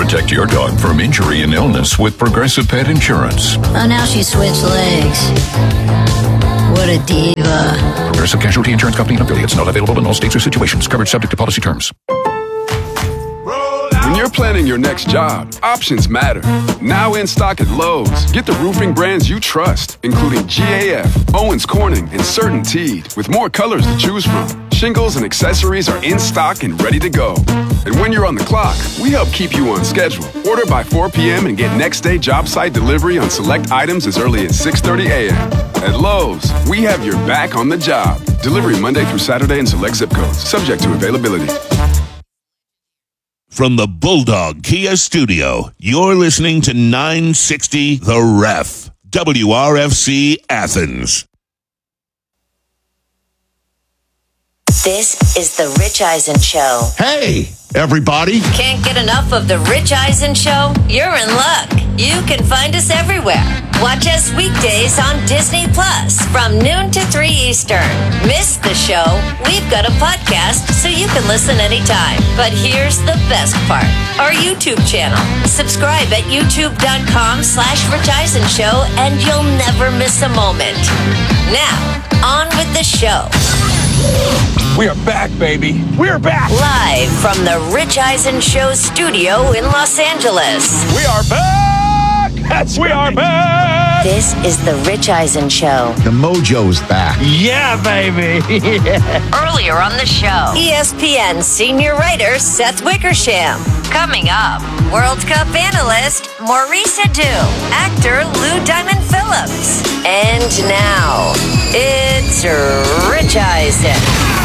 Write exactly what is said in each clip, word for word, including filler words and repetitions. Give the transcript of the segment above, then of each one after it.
Protect your dog from injury and illness with Progressive Pet Insurance. Oh, now she switched legs. What a diva. Progressive Casualty Insurance Company and affiliates. Not available in all states or situations. Coverage subject to policy terms. When you're planning your next job, options matter. Now in stock at Lowe's. Get the roofing brands you trust, including G A F, Owens Corning, and CertainTeed, with more colors to choose from. Shingles and accessories are in stock and ready to go. And when you're on the clock, we help keep you on schedule. Order by four p.m. and get next day job site delivery on select items as early as six thirty a.m. At Lowe's, we have your back on the job. Delivery Monday through Saturday in select zip codes, subject to availability. From the Bulldog Kia Studio, you're listening to nine sixty The Ref, W R F C Athens. This is the Rich Eisen Show. Hey, everybody. Can't get enough of the Rich Eisen Show? You're in luck. You can find us everywhere. Watch us weekdays on Disney Plus from noon to three Eastern. Miss the show? We've got a podcast so you can listen anytime. But here's the best part. Our YouTube channel. Subscribe at youtube.com slash Rich Eisen Show and you'll never miss a moment. Now, on with the show. We are back, baby. We're back. Live from the Rich Eisen Show studio in Los Angeles. We are back. That's we are back. This is the Rich Eisen Show. The mojo's back. Yeah, baby. Earlier on the show, E S P N senior writer Seth Wickersham. Coming up, World Cup analyst Maurice Adu, actor Lou Diamond Phillips. And now, it's Rich Eisen.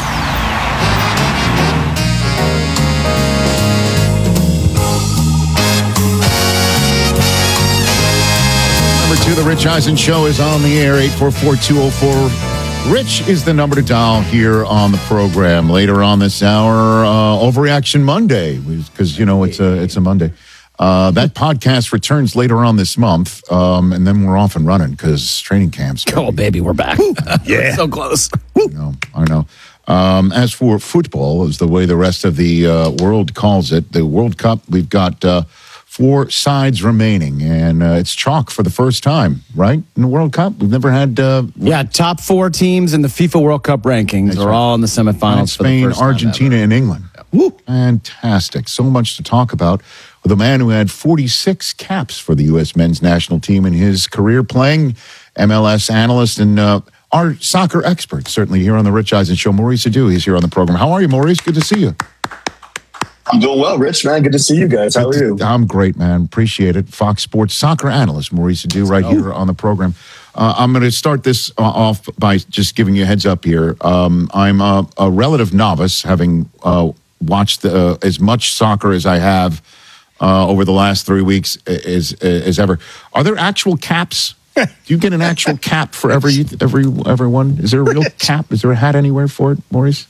Number two, the Rich Eisen Show is on the air. eight four four, two oh four Rich is the number to dial here on the program. Later on this hour, uh, Overreaction Monday, because, you know, it's a, it's a Monday. Uh, that podcast returns later on this month, um, and then we're off and running because training camps. Oh, baby, we're back. Yeah. So close. I know, I know. Um, as for football, is the way the rest of the uh, world calls it, the World Cup, we've got uh, four sides remaining, and uh, it's chalk for the first time, right, in the World Cup? We've never had... Uh, yeah, top four teams in the FIFA World Cup rankings are right. all in the semifinals. Spain, for the first Argentina, time and England. Woo. Fantastic. So much to talk about with a man who had forty-six caps for the U S men's national team in his career playing, M L S analyst and uh, our soccer expert, certainly here on the Rich Eisen Show. Maurice Adu, he's here on the program. How are you, Maurice? Good to see you. I'm doing well, Rich, man. Good to see you guys. How are you? I'm great, man. Appreciate it. Fox Sports soccer analyst, Maurice Adu, right here on the program. Uh, I'm going to start this uh, off by just giving you a heads up here. Um, I'm a, a relative novice, having uh, watched uh, as much soccer as I have uh, over the last three weeks as, as ever. Are there actual caps? Do you get an actual cap for every every everyone? Is there a real cap? Is there a hat anywhere for it, Maurice?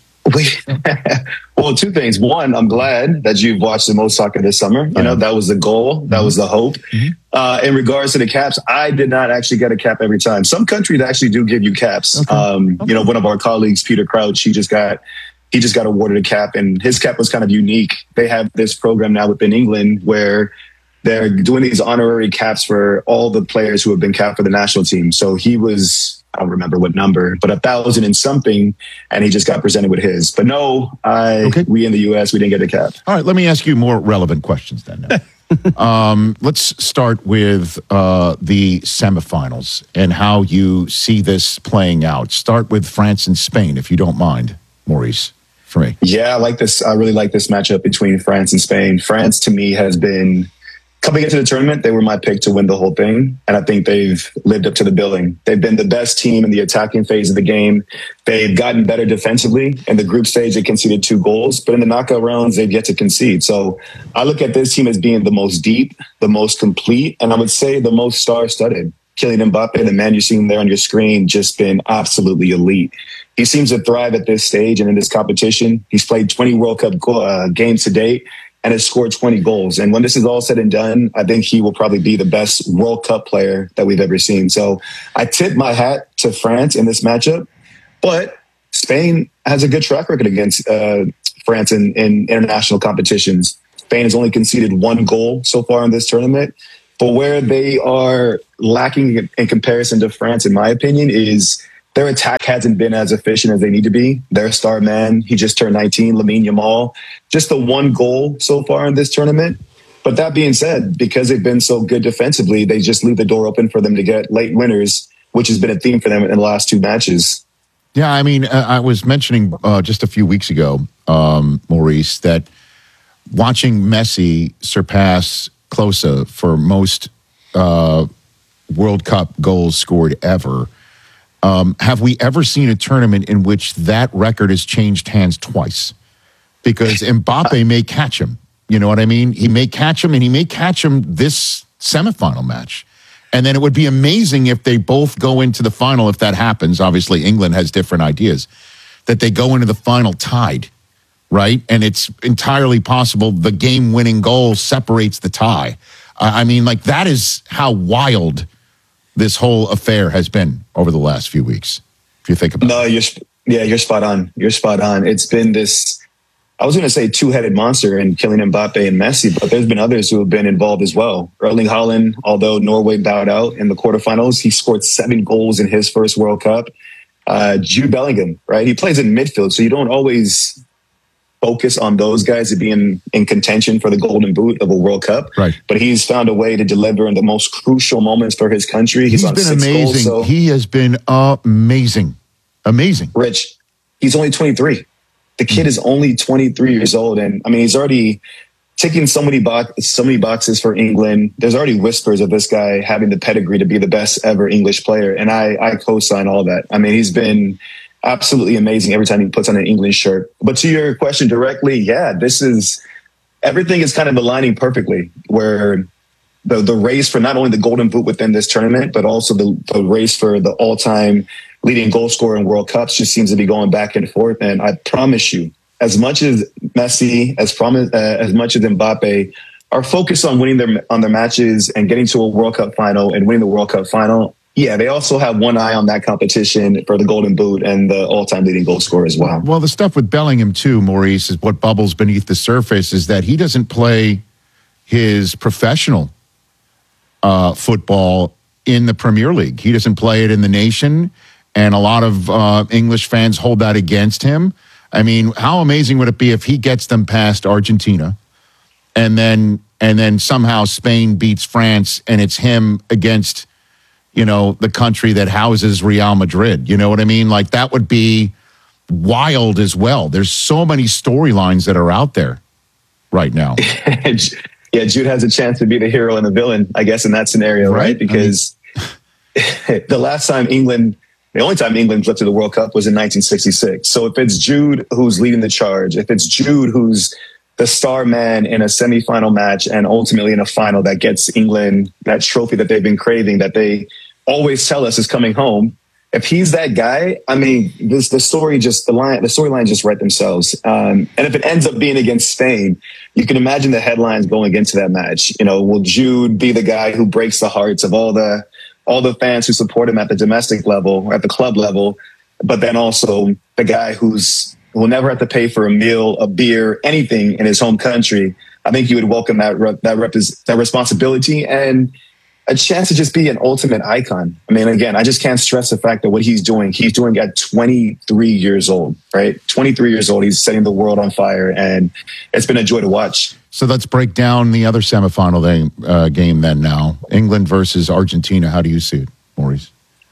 Well, two things. One, I'm glad that you've watched the most soccer this summer. You know, that was the goal. That was the hope. Mm-hmm. Uh, in regards to the caps, I did not actually get a cap every time. Some countries actually do give you caps. Okay. Um, okay. You know, one of our colleagues, Peter Crouch, he just got he just got awarded a cap, and his cap was kind of unique. They have this program now within England where they're doing these honorary caps for all the players who have been capped for the national team. So he was, I don't remember what number, but a thousand and something, and he just got presented with his. But no, I, okay. we in the U S, we didn't get a cap. All right, let me ask you more relevant questions then. um, let's start with uh, the semifinals and how you see this playing out. Start with France and Spain, if you don't mind, Maurice, for me. Yeah, I like this. I really like this matchup between France and Spain. France, to me, has been... Coming into the tournament, they were my pick to win the whole thing, and I think they've lived up to the billing. They've been the best team in the attacking phase of the game. They've gotten better defensively. In the group stage, they conceded two goals, but in the knockout rounds, they've yet to concede. So I look at this team as being the most deep, the most complete, and I would say the most star-studded. Kylian Mbappe, the man you're seeing there on your screen, just been absolutely elite. He seems to thrive at this stage and in this competition. He's played twenty World Cup uh, games to date and has scored twenty goals. And when this is all said and done, I think he will probably be the best World Cup player that we've ever seen. So I tip my hat to France in this matchup, but Spain has a good track record against uh, France in, in international competitions. Spain has only conceded one goal so far in this tournament. But where they are lacking in comparison to France, in my opinion, is their attack hasn't been as efficient as they need to be. Their star man, he just turned nineteen, Lamine Yamal, just the one goal so far in this tournament. But that being said, because they've been so good defensively, they just leave the door open for them to get late winners, which has been a theme for them in the last two matches. Yeah, I mean, uh, I was mentioning uh, just a few weeks ago, um, Maurice, that watching Messi surpass Klose for most uh, World Cup goals scored ever, um, have we ever seen a tournament in which that record has changed hands twice? Because Mbappe may catch him. You know what I mean? He may catch him, and he may catch him this semifinal match. And then it would be amazing if they both go into the final, if that happens. Obviously, England has different ideas, that they go into the final tied, right? And it's entirely possible the game-winning goal separates the tie. Uh, I mean, like, that is how wild this whole affair has been over the last few weeks, if you think about no, it. No, you're, yeah, you're spot on. You're spot on. It's been this, I was going to say two-headed monster in Kylian Mbappe and Messi, but there's been others who have been involved as well. Erling Haaland, although Norway bowed out in the quarterfinals, he scored seven goals in his first World Cup. Uh, Jude Bellingham, right? He plays in midfield, so you don't always focus on those guys to be in, in contention for the golden boot of a World Cup. Right. But he's found a way to deliver in the most crucial moments for his country. He's, he's on been six amazing. Goals, so. He has been amazing. Amazing. Rich, he's only twenty-three. The kid is only twenty-three years old. And I mean, he's already ticking so many, bo- so many boxes for England. There's already whispers of this guy having the pedigree to be the best ever English player. And I, I co-sign all that. I mean, he's been absolutely amazing every time he puts on an England shirt. But to your question directly, yeah, this is, everything is kind of aligning perfectly, where the, the race for not only the golden boot within this tournament, but also the, the race for the all-time leading goal scorer in World Cups just seems to be going back and forth. And I promise you, as much as Messi, as promise, uh, as much as Mbappe are focused on winning their on their matches and getting to a World Cup final and winning the World Cup final, yeah, they also have one eye on that competition for the Golden Boot and the all-time leading goal scorer as well. Well, the stuff with Bellingham too, Maurice, is what bubbles beneath the surface is that he doesn't play his professional uh, football in the Premier League. He doesn't play it in the nation. And a lot of uh, English fans hold that against him. I mean, how amazing would it be if he gets them past Argentina, and then and then somehow Spain beats France, and it's him against, you know, the country that houses Real Madrid. You know what I mean? Like, that would be wild as well. There's so many storylines that are out there right now. Yeah, Jude has a chance to be the hero and the villain, I guess, in that scenario, right? right? Because I mean, the last time England. The only time England lifted the World Cup was in nineteen sixty-six. So if it's Jude who's leading the charge, if it's Jude who's the star man in a semifinal match and ultimately in a final that gets England that trophy that they've been craving, that they always tell us is coming home, if he's that guy, I mean, this the story just the line the storyline just write themselves. Um, and if it ends up being against Spain, you can imagine the headlines going into that match. You know, will Jude be the guy who breaks the hearts of all the all the fans who support him at the domestic level or at the club level, but then also the guy who's will never have to pay for a meal, a beer, anything in his home country? I think he would welcome that rep, that rep, that responsibility and a chance to just be an ultimate icon. I mean, again, I just can't stress the fact that what he's doing, he's doing at twenty-three years old, right? twenty-three years old, he's setting the world on fire, and it's been a joy to watch. So let's break down the other semifinal game, uh, game then now. England versus Argentina. How do you see it, Maurice?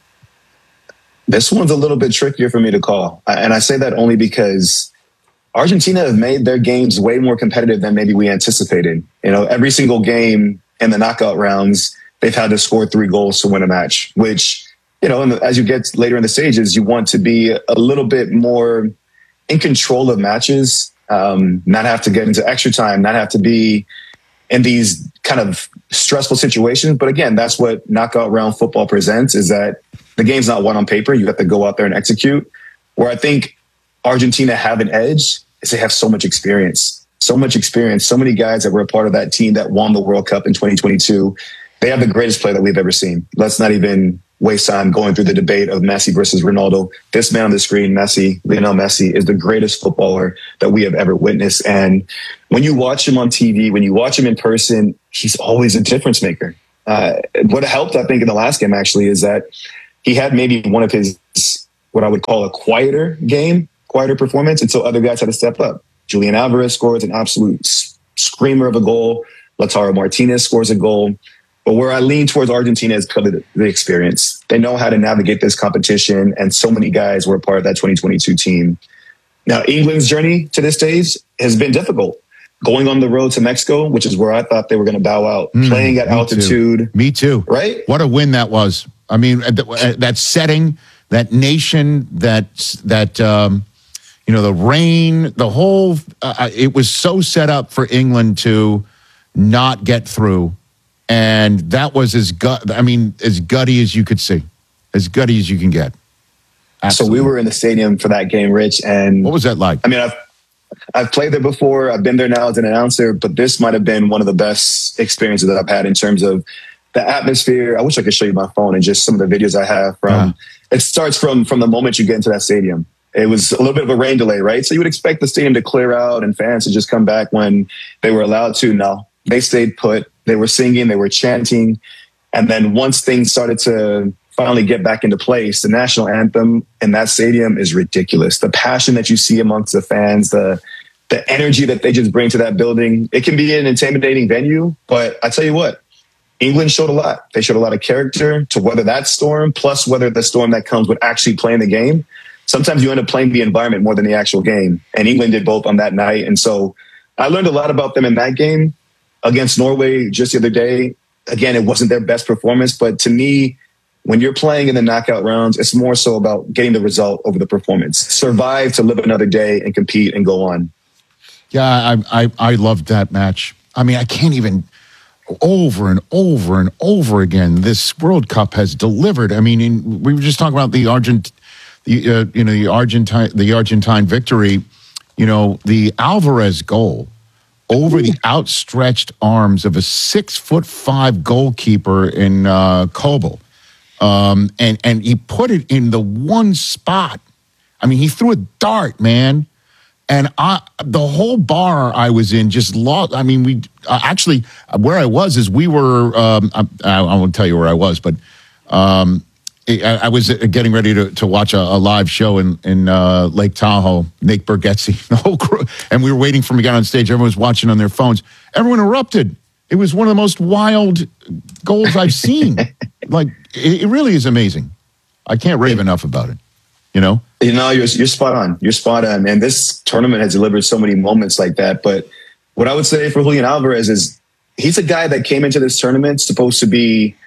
This one's a little bit trickier for me to call. And I say that only because Argentina have made their games way more competitive than maybe we anticipated. You know, every single game in the knockout rounds, they've had to score three goals to win a match, which, you know, as you get later in the stages, you want to be a little bit more in control of matches. Um, not have to get into extra time, not have to be in these kind of stressful situations. But again, that's what knockout round football presents, is that the game's not won on paper. You have to go out there and execute. Where I think Argentina have an edge is they have so much experience, so much experience, so many guys that were a part of that team that won the World Cup in twenty twenty-two. They have the greatest player that we've ever seen. Let's not even waste time going through the debate of Messi versus Ronaldo. This man on the screen, Messi, Lionel Messi, is the greatest footballer that we have ever witnessed. And when you watch him on T V, when you watch him in person, he's always a difference maker. Uh, what helped, I think, in the last game actually is that he had maybe one of his, what I would call a quieter game, quieter performance until other guys had to step up. Julian Alvarez scores an absolute screamer of a goal. Lautaro Martinez scores a goal. But where I lean towards Argentina is because of the, the experience. They know how to navigate this competition, and so many guys were a part of that twenty twenty-two team. Now, England's journey to this stage has been difficult. Going on the road to Mexico, which is where I thought they were going to bow out, mm, playing at me altitude. Too. Me too. Right? What a win that was. I mean, that setting, that nation, that, that um, you know, the rain, the whole, uh, it was so set up for England to not get through. And that was as gut. I mean, as gutty as you could see, as gutty as you can get. Absolutely. So we were in the stadium for that game, Rich. And what was that like? I mean, I've I've played there before. I've been there now as an announcer, but this might have been one of the best experiences that I've had in terms of the atmosphere. I wish I could show you my phone and just some of the videos I have from. Yeah. It starts from from the moment you get into that stadium. It was a little bit of a rain delay, right? So you would expect the stadium to clear out and fans to just come back when they were allowed to. No, they stayed put. They were singing, they were chanting. And then once things started to finally get back into place, the national anthem in that stadium is ridiculous. The passion that you see amongst the fans, the the energy that they just bring to that building. It can be an intimidating venue, but I tell you what, England showed a lot. They showed a lot of character to weather that storm, plus weather the storm that comes with actually playing the game. Sometimes you end up playing the environment more than the actual game. And England did both on that night. And so I learned a lot about them in that game. Against Norway just the other day, again, it wasn't their best performance. But to me, when you're playing in the knockout rounds, it's more so about getting the result over the performance. Survive to live another day and compete and go on. Yeah, I I, I loved that match. I mean, I can't even, over and over and over again, this World Cup has delivered. I mean, in, we were just talking about the Argent, the uh, you know the Argentine the Argentine victory. You know, the Alvarez goal over the outstretched arms of a six foot five goalkeeper in uh, Kobel. Um, and, and he put it in the one spot. I mean, he threw a dart, man. And I, the whole bar I was in just lost. I mean, we uh, actually, where I was is we were, um, I, I won't tell you where I was, but um, I, I was getting ready to, to watch a, a live show in, in uh, Lake Tahoe, Nate Bargatze, the whole crew. And we were waiting for him to get on stage. Everyone was watching on their phones. Everyone erupted. It was one of the most wild goals I've seen. Like, it, it really is amazing. I can't rave enough about it, you know? You know, you're, you're spot on. You're spot on. And this tournament has delivered so many moments like that. But what I would say for Julian Alvarez is he's a guy that came into this tournament supposed to be,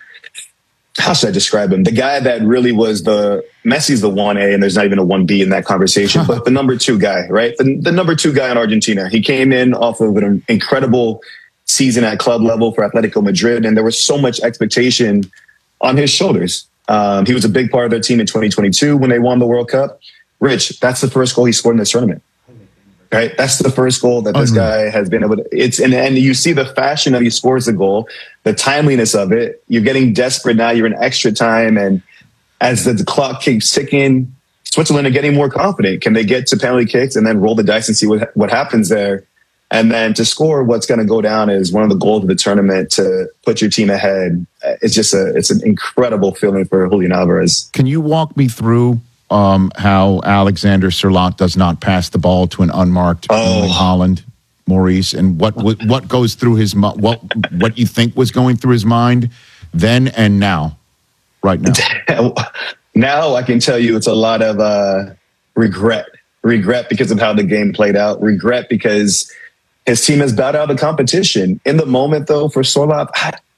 how should I describe him? The guy that really was the, Messi's the one A and there's not even a one B in that conversation, but the number two guy, right? The, the number two guy in Argentina. He came in off of an incredible season at club level for Atletico Madrid, and there was so much expectation on his shoulders. Um, he was a big part of their team in twenty twenty-two when they won the World Cup. Rich, that's the first goal he scored in this tournament. Right? That's the first goal that this guy has been able to. It's and, and you see the fashion that he scores the goal, the timeliness of it. You're getting desperate now. You're in extra time, and as the, the clock keeps ticking, Switzerland are getting more confident. Can they get to penalty kicks and then roll the dice and see what what happens there? And then to score what's going to go down is one of the goals of the tournament to put your team ahead. It's just a it's an incredible feeling for Julian Alvarez. Can you walk me through um, how Alexander Sørloth does not pass the ball to an unmarked oh. Erling Haaland, Maurice, and what, what what goes through his what what you think was going through his mind then and now, right now? Now I can tell you it's a lot of uh, regret, regret because of how the game played out, regret because his team has bowed out of the competition. In the moment, though, for Sørloth,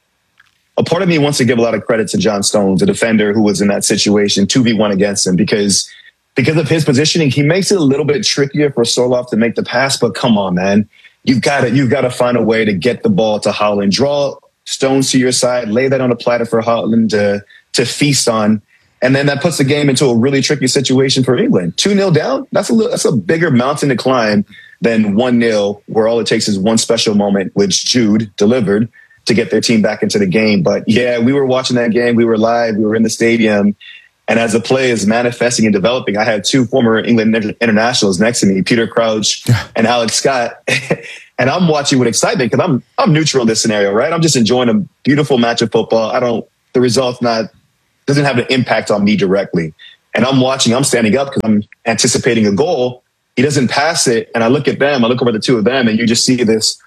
a part of me wants to give a lot of credit to John Stones, the defender who was in that situation, two v one against him, because because of his positioning, he makes it a little bit trickier for Sørloth to make the pass. But come on, man, you've got to you've got to find a way to get the ball to Haaland, draw Stones to your side, lay that on a platter for Haaland to to feast on. And then that puts the game into a really tricky situation for England. two nil down, that's a little, that's a bigger mountain to climb than one nil, where all it takes is one special moment, which Jude delivered, to get their team back into the game. But yeah, we were watching that game. We were live. We were in the stadium. And as the play is manifesting and developing, I had two former England internationals next to me, Peter Crouch and Alex Scott. And I'm watching with excitement because I'm I'm neutral in this scenario, right? I'm just enjoying a beautiful match of football. I don't, the result's not, doesn't have an impact on me directly. And I'm watching, I'm standing up because I'm anticipating a goal. He doesn't pass it. And I look at them, I look over the two of them, and you just see this.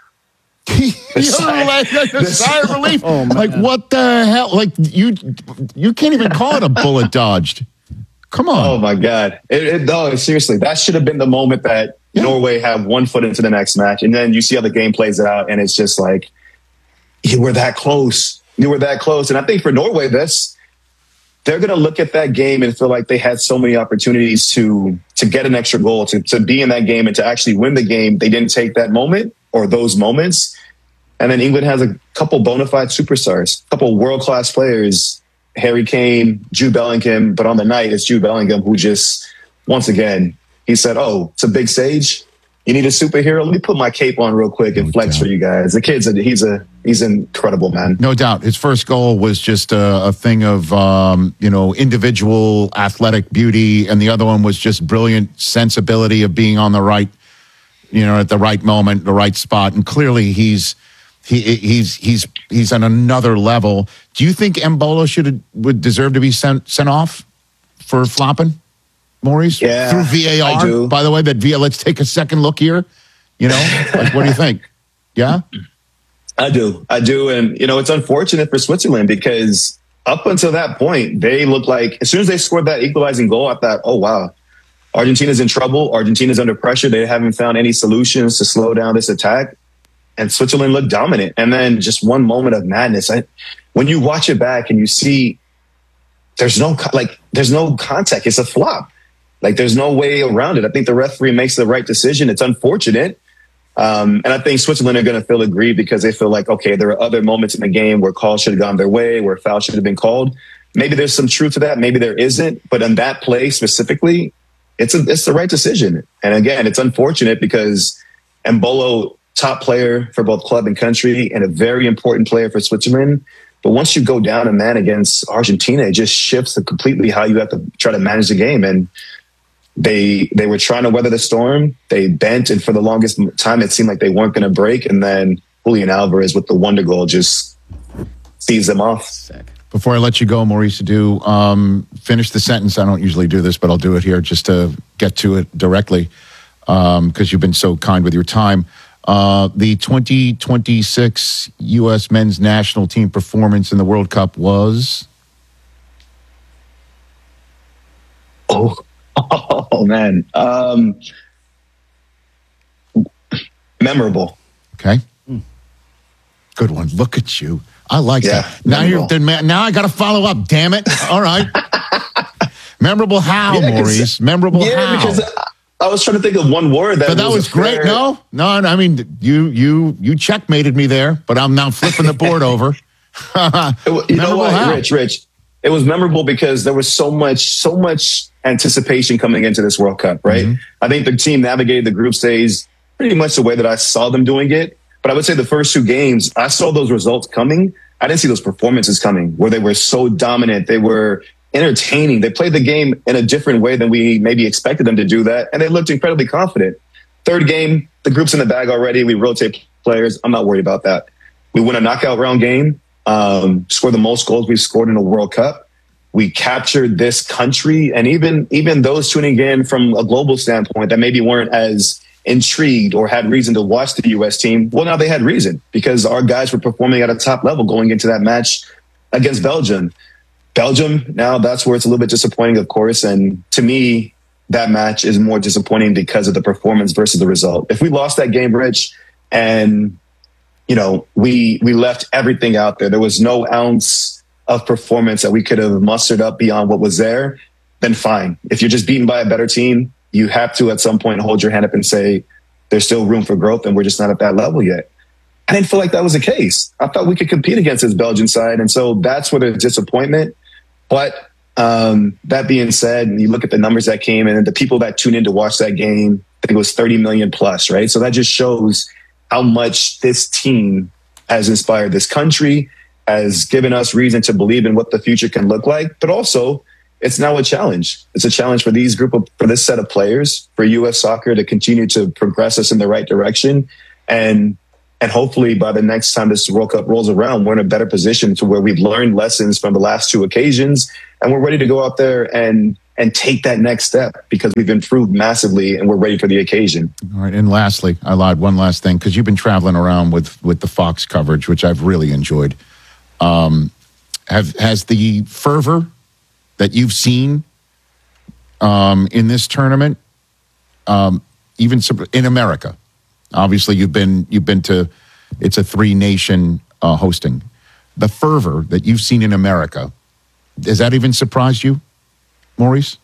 this sigh, like, like a this, sigh of relief. Oh, like, what the hell? Like, you you can't even call it a bullet dodged. Come on. Oh, my God. It, it, no, seriously, that should have been the moment that yeah. Norway had one foot into the next match. And then you see how the game plays out, and it's just like, you were that close. You were that close. And I think for Norway, this, they're going to look at that game and feel like they had so many opportunities to to get an extra goal, to, to be in that game and to actually win the game. They didn't take that moment or those moments. And then England has a couple bona fide superstars, a couple world-class players, Harry Kane, Jude Bellingham. But on the night, it's Jude Bellingham who just, once again, he said, oh, it's a big stage. You need a superhero? Let me put my cape on real quick and no flex doubt. for you guys. The kid's a, he's a he's incredible, man. No doubt. His first goal was just a, a thing of um, you know individual athletic beauty, and the other one was just brilliant sensibility of being on the right, you know, at the right moment, the right spot. And clearly, he's he he's he's he's on another level. Do you think Embolo should have, would deserve to be sent sent off for flopping? Maurice, yeah, through V A R, I do. By the way, that V A R, let's take a second look here. You know, like, what do you think? Yeah? I do. I do. And, you know, it's unfortunate for Switzerland because up until that point, they looked like, as soon as they scored that equalizing goal, I thought, oh, wow, Argentina's in trouble. Argentina's under pressure. They haven't found any solutions to slow down this attack. And Switzerland looked dominant. And then just one moment of madness. I, when you watch it back and you see there's no, like, there's no contact. It's a flop. Like, there's no way around it. I think the referee makes the right decision. It's unfortunate. Um, and I think Switzerland are going to feel aggrieved because they feel like, okay, there are other moments in the game where calls should have gone their way, where fouls should have been called. Maybe there's some truth to that. Maybe there isn't. But in that play specifically, it's a, it's the right decision. And again, it's unfortunate because Embolo, top player for both club and country and a very important player for Switzerland. But once you go down a man against Argentina, it just shifts completely how you have to try to manage the game. And They they were trying to weather the storm. They bent, and for the longest time, it seemed like they weren't going to break. And then Julian Alvarez with the wonder goal just sees them off. Before I let you go, Maurice, do um, finish the sentence. I don't usually do this, but I'll do it here just to get to it directly because um, you've been so kind with your time. Uh, the twenty twenty-six U S men's national team performance in the World Cup was? Oh. Oh, man. Um, memorable. Okay. Good one. Look at you. I like yeah, that. Now memorable. you're now I got to follow up. Damn it. All right. Memorable how, yeah, Maurice? Memorable yeah, how? Because I was trying to think of one word that But that was, was great. Fair... No, no. I mean, you you you checkmated me there, but I'm now flipping the board over. You know what, how? Rich, Rich? It was memorable because there was so much, so much anticipation coming into this World Cup, right? Mm-hmm. I think the team navigated the group stage pretty much the way that I saw them doing it. But I would say the first two games, I saw those results coming. I didn't see those performances coming where they were so dominant. They were entertaining. They played the game in a different way than we maybe expected them to do that. And they looked incredibly confident. Third game, the group's in the bag already. We rotate players. I'm not worried about that. We win a knockout round game, um, score the most goals we've scored in a World Cup. We captured this country, and even even those tuning in from a global standpoint that maybe weren't as intrigued or had reason to watch the U S team, well, now they had reason because our guys were performing at a top level going into that match against Belgium. Belgium, now that's where it's a little bit disappointing, of course, and to me, that match is more disappointing because of the performance versus the result. If we lost that game, Rich, and you know we we left everything out there, there was no ounce of performance that we could have mustered up beyond what was there, then fine. If you're just beaten by a better team, you have to at some point hold your hand up and say, there's still room for growth and we're just not at that level yet. I didn't feel like that was the case. I thought we could compete against this Belgian side. And so that's where there's disappointment. But um, that being said, you look at the numbers that came in and the people that tuned in to watch that game, I think it was thirty million plus, right? So that just shows how much this team has inspired this country, has given us reason to believe in what the future can look like. But also, it's now a challenge. It's a challenge for these group of, for this set of players, for U S Soccer to continue to progress us in the right direction. And And hopefully by the next time this World Cup rolls around, we're in a better position to where we've learned lessons from the last two occasions and we're ready to go out there and and take that next step because we've improved massively and we're ready for the occasion. All right. And lastly, I lied, one last thing, because you've been traveling around with, with the Fox coverage, which I've really enjoyed. Um, have has the fervor that you've seen um, in this tournament, um, even in America, obviously you've been you've been to, it's a three nation uh, hosting. The fervor that you've seen in America, has that even surprised you, Maurice?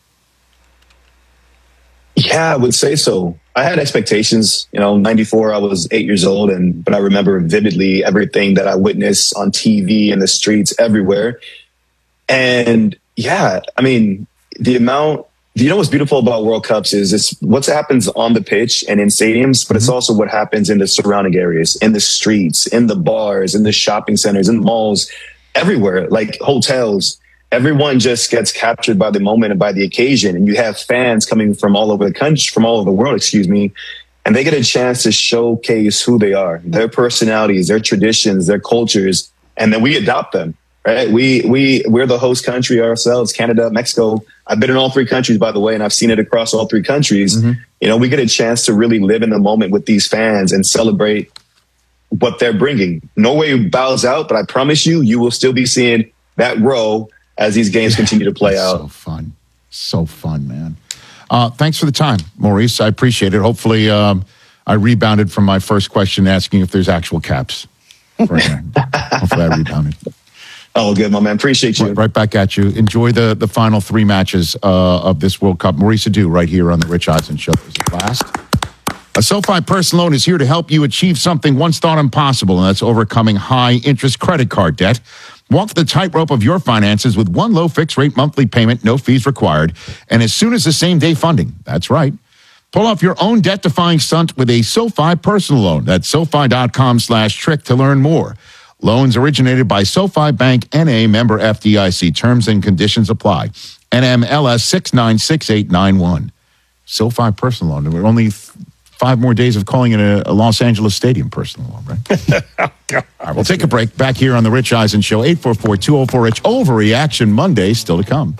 Yeah, I would say so. I had expectations. You know, ninety-four, I was eight years old, and but I remember vividly everything that I witnessed on T V and the streets everywhere. And yeah, I mean, the amount, you know what's beautiful about World Cups is it's what happens on the pitch and in stadiums, but it's also what happens in the surrounding areas, in the streets, in the bars, in the shopping centers, in malls, everywhere, like hotels. Everyone just gets captured by the moment and by the occasion. And you have fans coming from all over the country, from all over the world, excuse me, and they get a chance to showcase who they are, their personalities, their traditions, their cultures, and then we adopt them. Right. We, we, we're the host country ourselves, Canada, Mexico. I've been in all three countries, by the way, and I've seen it across all three countries. Mm-hmm. You know, we get a chance to really live in the moment with these fans and celebrate what they're bringing. Norway bows out, but I promise you, you will still be seeing that row as these games continue to play out. So fun. So fun, man. Uh, thanks for the time, Maurice. I appreciate it. Hopefully um, I rebounded from my first question asking if there's actual caps. Hopefully I rebounded. Oh, good, my man. Appreciate you. Right, right back at you. Enjoy the, the final three matches uh, of this World Cup. Maurice Adu right here on the Rich Eisen Show. There's a blast. A SoFi personal loan is here to help you achieve something once thought impossible, and that's overcoming high-interest credit card debt. Walk the tightrope of your finances with one low fixed-rate monthly payment, no fees required, and as soon as the same-day funding. That's right. Pull off your own debt-defying stunt with a SoFi personal loan. That's SoFi.com slash trick to learn more. Loans originated by SoFi Bank N A, member F D I C. Terms and conditions apply. N M L S six nine six eight nine one. SoFi personal loan. We're only f- five more days of calling it a, a Los Angeles Stadium personal loan, right? All right, we'll take a break. Back here on the Rich Eisen Show. eight four four, two oh four, Rich. Overreaction Monday still to come.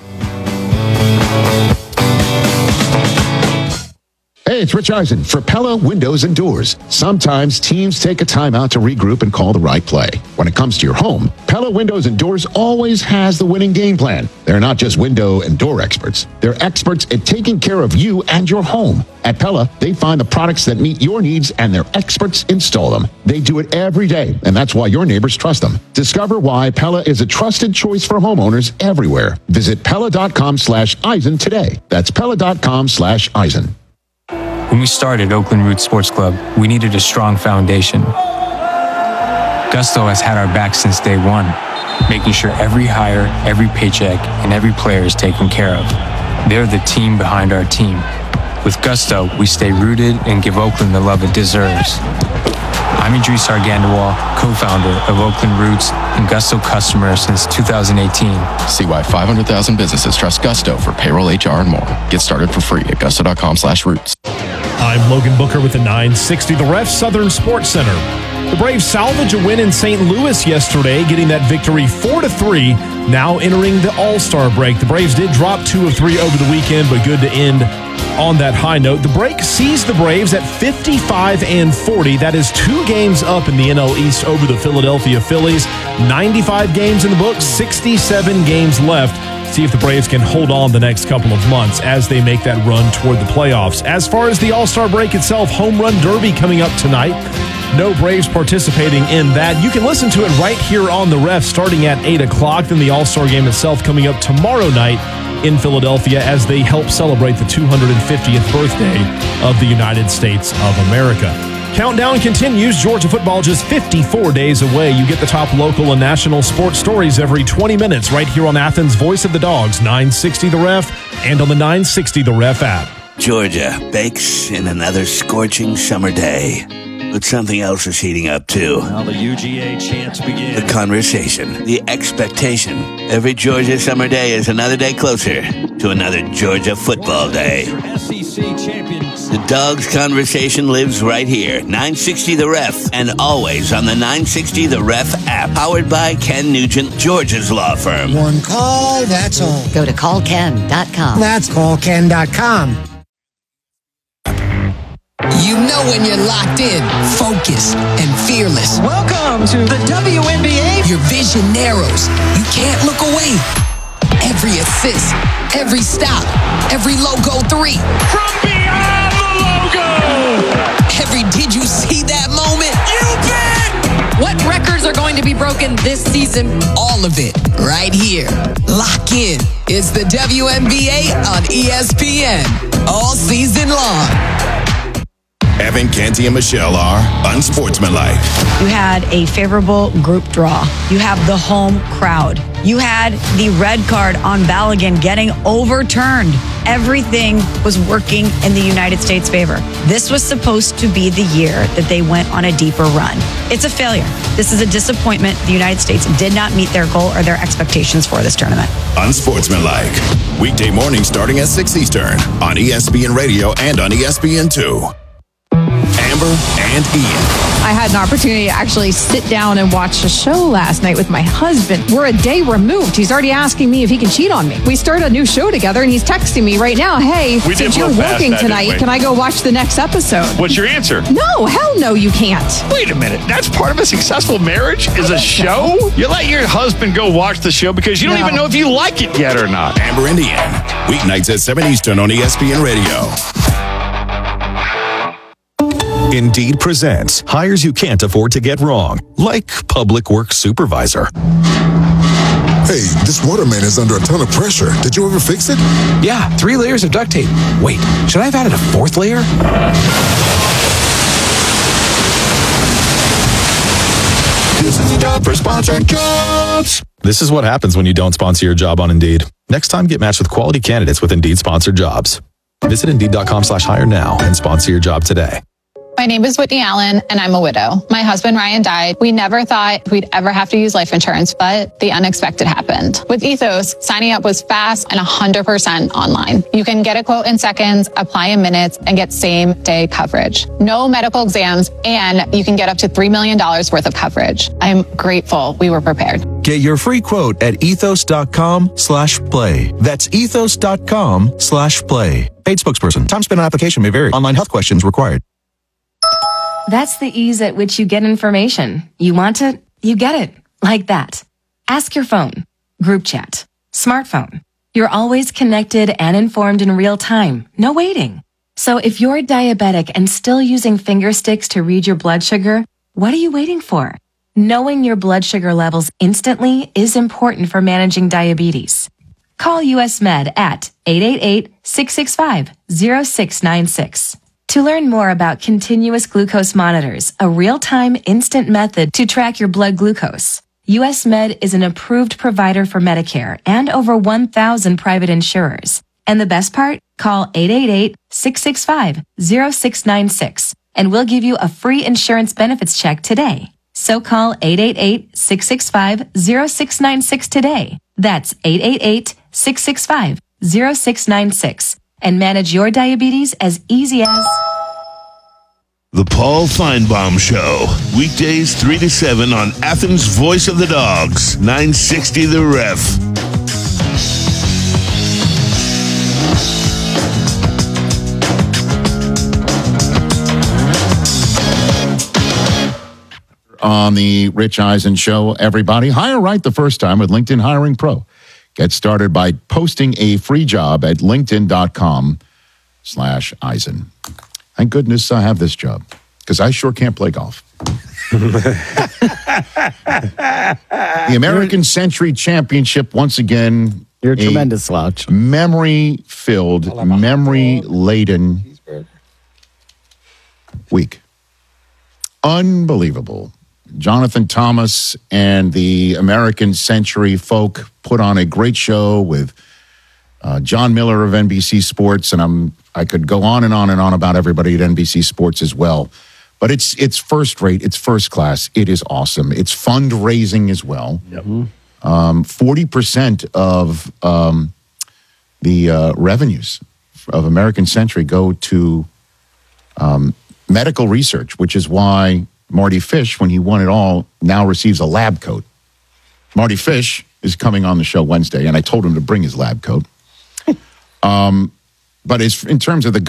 Hey, it's Rich Eisen for Pella Windows and Doors. Sometimes teams take a timeout to regroup and call the right play. When it comes to your home, Pella Windows and Doors always has the winning game plan. They're not just window and door experts. They're experts at taking care of you and your home. At Pella, they find the products that meet your needs and their experts install them. They do it every day, and that's why your neighbors trust them. Discover why Pella is a trusted choice for homeowners everywhere. Visit Pella.com slash Eisen today. That's Pella.com slash Eisen. When we started Oakland Roots Sports Club, we needed a strong foundation. Gusto has had our back since day one, making sure every hire, every paycheck, and every player is taken care of. They're the team behind our team. With Gusto, we stay rooted and give Oakland the love it deserves. I'm Idris Argandawal, co-founder of Oakland Roots and Gusto customer since two thousand eighteen. See why five hundred thousand businesses trust Gusto for payroll, H R, and more. Get started for free at gusto.com slash roots. I'm Logan Booker with the nine sixty The Ref Southern Sports Center. The Braves salvage a win in Saint Louis yesterday, getting that victory four to three, now entering the All-Star break. The Braves did drop two of three over the weekend, but good to end on that high note. The break sees the Braves at fifty-five and forty. That is two games up in the N L East over the Philadelphia Phillies. ninety-five games in the books, sixty-seven games left. See if the Braves can hold on the next couple of months as they make that run toward the playoffs. As far as the All-Star break itself, Home Run Derby coming up tonight. No Braves participating in that. You can listen to it right here on the Ref starting at eight o'clock. Then the All-Star game itself coming up tomorrow night in Philadelphia as they help celebrate the two hundred fiftieth birthday of the United States of America. Countdown continues. Georgia football just fifty-four days away. You get the top local and national sports stories every twenty minutes right here on Athens' Voice of the Dogs, nine sixty The Ref, and on the nine sixty The Ref app. Georgia bakes in another scorching summer day. But something else is heating up, too. Now the U G A chants begin. The conversation, the expectation. Every Georgia summer day is another day closer to another Georgia football day. S E C champions. The Dogs conversation lives right here. nine sixty The Ref, and always on the nine sixty The Ref app. Powered by Ken Nugent, Georgia's law firm. One call, that's all. Go to call ken dot com. That's call ken dot com. You know when you're locked in, focused, and fearless. Welcome to the W N B A. Your vision narrows. You can't look away. Every assist, every stop, every logo three. From beyond the logo! Every did you see that moment? You bet! What records are going to be broken this season? All of it, right here. Lock in. It's the W N B A on E S P N. All season long. Evan, Canty, and Michelle are unsportsmanlike. You had a favorable group draw. You have the home crowd. You had the red card on Balogun getting overturned. Everything was working in the United States' favor. This was supposed to be the year that they went on a deeper run. It's a failure. This is a disappointment. The United States did not meet their goal or their expectations for this tournament. Unsportsmanlike. Weekday morning starting at six Eastern on E S P N Radio and on E S P N two. Amber and Ian. I had an opportunity to actually sit down and watch a show last night with my husband. We're a day removed. He's already asking me if he can cheat on me. We started a new show together, and he's texting me right now, hey, We since did you're blow past working that, tonight, didn't we? can I go watch the next episode? What's your answer? No, hell no, you can't. Wait a minute. That's part of a successful marriage? Is a show? You let your husband go watch the show because you don't No. even know if you like it yet or not. Amber and Ian. Weeknights at seven Eastern on E S P N Radio. Indeed presents hires you can't afford to get wrong, like public works supervisor. Hey, this water main is under a ton of pressure. Did you ever fix it? Yeah, three layers of duct tape. Wait, should I have added a fourth layer? This is the job for sponsored jobs. This is what happens when you don't sponsor your job on Indeed. Next time, get matched with quality candidates with Indeed sponsored jobs. Visit Indeed.com slash hire now and sponsor your job today. My name is Whitney Allen, and I'm a widow. My husband, Ryan, died. We never thought we'd ever have to use life insurance, but the unexpected happened. With Ethos, signing up was fast and one hundred percent online. You can get a quote in seconds, apply in minutes, and get same-day coverage. No medical exams, and you can get up to three million dollars worth of coverage. I'm grateful we were prepared. Get your free quote at ethos.com slash play. That's ethos.com slash play. Paid spokesperson. Time spent on application may vary. Online health questions required. That's the ease at which you get information. You want it, you get it. Like that. Ask your phone. Group chat. Smartphone. You're always connected and informed in real time. No waiting. So if you're diabetic and still using finger sticks to read your blood sugar, what are you waiting for? Knowing your blood sugar levels instantly is important for managing diabetes. Call U S Med at eight eight eight, six six five, zero six nine six. To learn more about continuous glucose monitors, a real-time instant method to track your blood glucose, U S Med is an approved provider for Medicare and over one thousand private insurers. And the best part? Call eight eight eight, six six five, zero six nine six and we'll give you a free insurance benefits check today. So call eight eight eight, six six five, zero six nine six today. That's eight eight eight, six six five, zero six nine six. And manage your diabetes as easy as... The Paul Feinbaum Show. Weekdays three to seven on Athens' Voice of the Dogs. nine sixty The Ref. On the Rich Eisen Show, everybody. Hire right the first time with LinkedIn Hiring Pro. Get started by posting a free job at linkedin.com slash Eisen. Thank goodness I have this job, because I sure can't play golf. The American Century Championship, once again. You're a tremendous slouch. Memory-filled, memory-laden week. Unbelievable. Jonathan Thomas and the American Century folk put on a great show with uh, John Miller of N B C Sports, and I'm I could go on and on and on about everybody at N B C Sports as well. But it's it's first rate. It's first class. It is awesome. It's fundraising as well. Yep. Um, forty percent of um, the uh, revenues of American Century go to um, medical research, which is why Marty Fish, when he won it all, now receives a lab coat. Marty Fish is coming on the show Wednesday, and I told him to bring his lab coat. um, but it's, in terms of the